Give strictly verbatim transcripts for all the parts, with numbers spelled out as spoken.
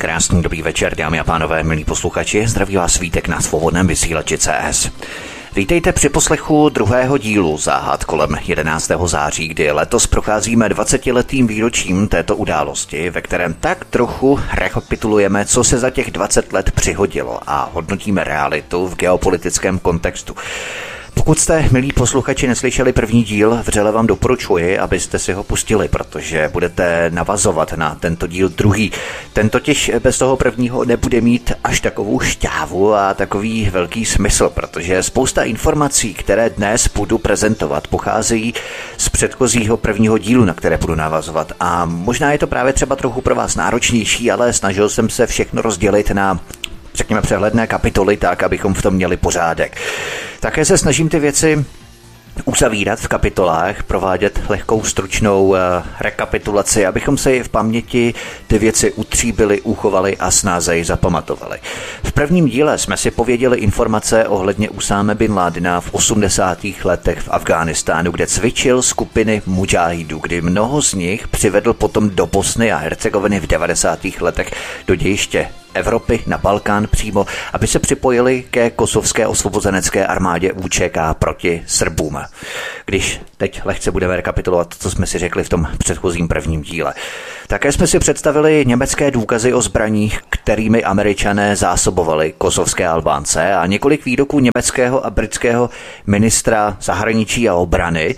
Krásný dobrý večer, dámy a pánové, milí posluchači, zdraví vás Vítek na svobodném vysílači C S. Vítejte při poslechu druhého dílu záhad kolem jedenáctého září, kdy letos procházíme dvacetiletým výročím této události, ve kterém tak trochu rekapitulujeme, co se za těch dvacet let přihodilo a hodnotíme realitu v geopolitickém kontextu. Pokud jste, milí posluchači, neslyšeli první díl, vřele vám doporučuji, abyste si ho pustili, protože budete navazovat na tento díl druhý. Ten totiž bez toho prvního nebude mít až takovou šťávu a takový velký smysl, protože spousta informací, které dnes budu prezentovat, pocházejí z předchozího prvního dílu, na které budu navazovat. A možná je to právě třeba trochu pro vás náročnější, ale snažil jsem se všechno rozdělit na, řekněme, přehledné kapitoly tak, abychom v tom měli pořádek. Také se snažím ty věci uzavírat v kapitolách, provádět lehkou stručnou uh, rekapitulaci, abychom se v paměti ty věci utříbili, uchovali a snáze ji zapamatovali. V prvním díle jsme si pověděli informace ohledně Usáme bin Ládina v osmdesátých letech v Afghánistánu, kde cvičil skupiny mudžáhidů, kdy mnoho z nich přivedl potom do Bosny a Hercegoviny v devadesátých letech do dějiště Evropy, na Balkán přímo, aby se připojili ke kosovské osvobozenecké armádě U Č K proti Srbům. Když teď lehce budeme rekapitulovat, co jsme si řekli v tom předchozím prvním díle. Také jsme si představili německé důkazy o zbraních, kterými Američané zásobovali kosovské Albánce, a několik výroků německého a britského ministra zahraničí a obrany,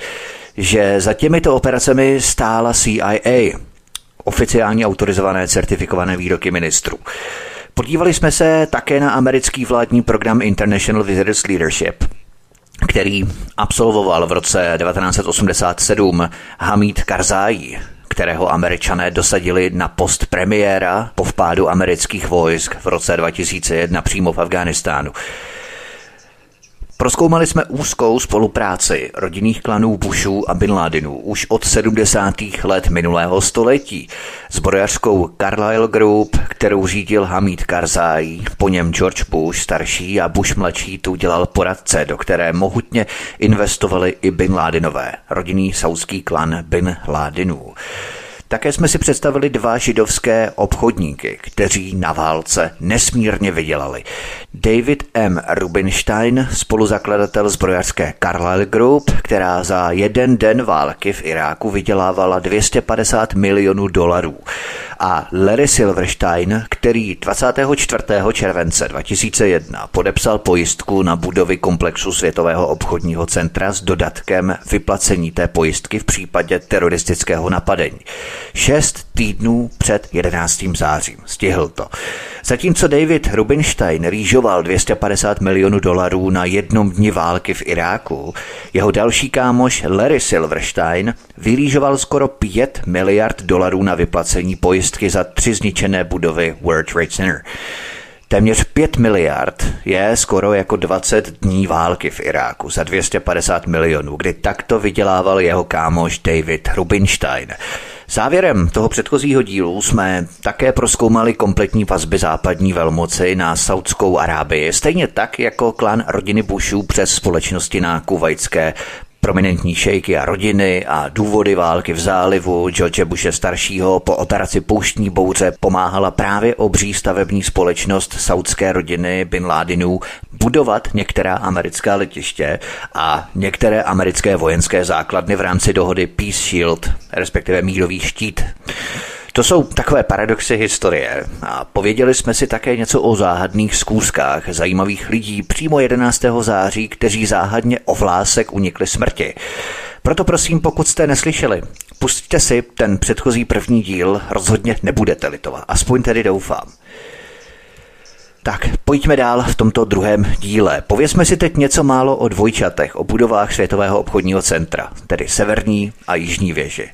že za těmito operacemi stála C I A, oficiálně autorizované certifikované výroky ministrů. Podívali jsme se také na americký vládní program International Visitors Leadership, který absolvoval v roce devatenáct osmdesát sedm Hamid Karzai, kterého Američané dosadili na post premiéra po vpádu amerických vojsk v roce dva tisíce jedna přímo v Afghánistánu. Prozkoumali jsme úzkou spolupráci rodinných klanů Bushů a Bin Ládinů už od sedmdesátých let minulého století. Zbrojařskou Carlyle Group, kterou řídil Hamid Karzai, po něm George Bush starší a Bush mladší tu dělal poradce, do které mohutně investovali i Bin Ládinové, rodinný saudský klan Bin Ládinů. Také jsme si představili dva židovské obchodníky, kteří na válce nesmírně vydělali. David M. Rubinstein, spoluzakladatel zbrojařské Carlyle Group, která za jeden den války v Iráku vydělávala dvě stě padesát milionů dolarů. A Larry Silverstein, který dvacátého čtvrtého července dva tisíce jedna podepsal pojistku na budovy komplexu Světového obchodního centra s dodatkem vyplacení té pojistky v případě teroristického napadení. Šest týdnů před jedenáctým zářím. Stihl to. Zatímco David Rubinstein rýžoval dvě stě padesát milionů dolarů na jednom dni války v Iráku, jeho další kámoš Larry Silverstein vyrýžoval skoro pět miliard dolarů na vyplacení pojistky za tři zničené budovy World Trade Center. Téměř pět miliard je skoro jako dvacet dní války v Iráku za dvě stě padesát milionů, kdy takto vydělával jeho kámoš David Rubinstein. Závěrem toho předchozího dílu jsme také prozkoumali kompletní vazby západní velmoci na Saudskou Arábii, stejně tak jako klan rodiny Bushů přes společnosti na kuvajské prominentní šejky a rodiny a důvody války v zálivu George Bushe staršího po operaci Pouštní bouře pomáhala právě obří stavební společnost saudské rodiny Bin Ládinů budovat některá americká letiště a některé americké vojenské základny v rámci dohody Peace Shield, respektive mírový štít. To jsou takové paradoxy historie a pověděli jsme si také něco o záhadných zkouškách zajímavých lidí přímo jedenáctého září, kteří záhadně o vlásek unikli smrti. Proto prosím, pokud jste neslyšeli, pusťte si ten předchozí první díl, rozhodně nebudete litovat, aspoň tedy doufám. Tak, pojďme dál v tomto druhém díle. Povězme si teď něco málo o dvojčatech, o budovách Světového obchodního centra, tedy severní a jižní věži.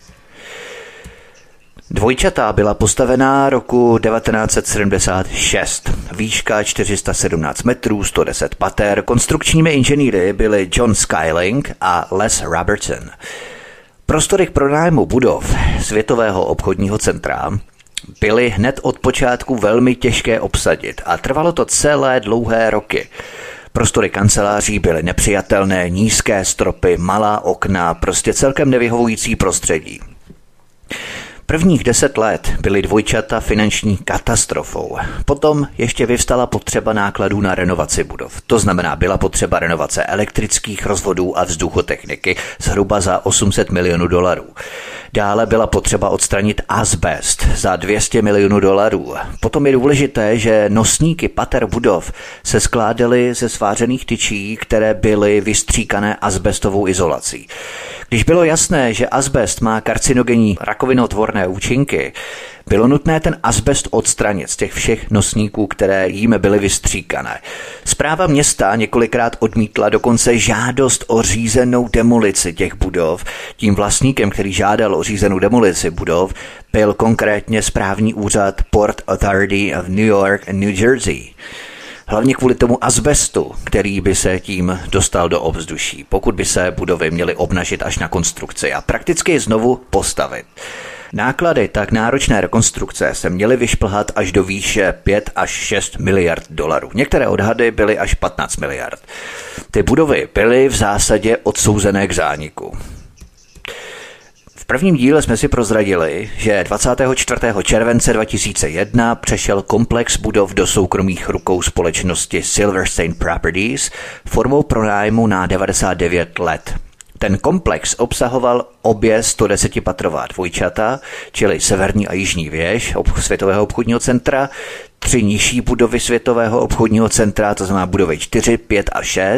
Dvojčata byla postavená roku devatenáct set sedmdesát šest. Výška čtyři sta sedmnáct metrů, sto deset pater. Konstrukčními inženýry byli John Skyling a Les Robertson. Prostory k pronájmu budov Světového obchodního centra byly hned od počátku velmi těžké obsadit a trvalo to celé dlouhé roky. Prostory kanceláří byly nepřijatelné, nízké stropy, malá okna, prostě celkem nevyhovující prostředí. Prvních deset let byly dvojčata finanční katastrofou. Potom ještě vyvstala potřeba nákladů na renovaci budov. To znamená, byla potřeba renovace elektrických rozvodů a vzduchotechniky zhruba za osm set milionů dolarů. Dále byla potřeba odstranit azbest za dvě stě milionů dolarů. Potom je důležité, že nosníky pater budov se skládaly ze svářených tyčí, které byly vystříkané azbestovou izolací. Když bylo jasné, že azbest má karcinogenní rakovinotvorné účinky, bylo nutné ten azbest odstranit z těch všech nosníků, které jím byly vystříkané. Správa města několikrát odmítla dokonce žádost o řízenou demolici těch budov. Tím vlastníkem, který žádal o řízenou demolici budov, byl konkrétně správní úřad Port Authority of New York and New Jersey. Hlavně kvůli tomu azbestu, který by se tím dostal do ovzduší, pokud by se budovy měly obnažit až na konstrukci a prakticky je znovu postavit. Náklady tak náročné rekonstrukce se měly vyšplhat až do výše pět až šest miliard dolarů. Některé odhady byly až patnáct miliard. Ty budovy byly v zásadě odsouzené k zániku. V prvním díle jsme si prozradili, že dvacátého čtvrtého července dva tisíce jedna přešel komplex budov do soukromých rukou společnosti Silverstein Properties formou pronájmu na devadesát devět let. Ten komplex obsahoval obě sto desetipatrová dvojčata, čili severní a jižní věž Světového obchodního centra, tři nižší budovy Světového obchodního centra, to znamená budovy čtyři, pět a šest,